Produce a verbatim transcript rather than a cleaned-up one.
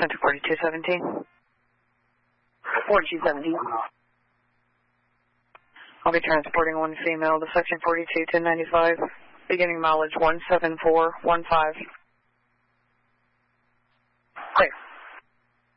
Center forty-two seventeen. forty-two seventeen. I'll be transporting one female to section forty-two ten ninety-five, beginning mileage one seven four one five. Clear.